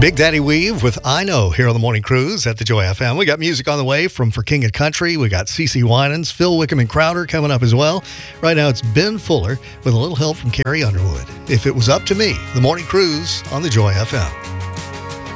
Big Daddy Weave with I Know here on the Morning Cruise at the Joy FM. We got music on the way from For King of Country. We got CeCe Winans, Phil Wickham and Crowder coming up as well. Right now it's Ben Fuller with a little help from Carrie Underwood. If it was up to me, the Morning Cruise on the Joy FM.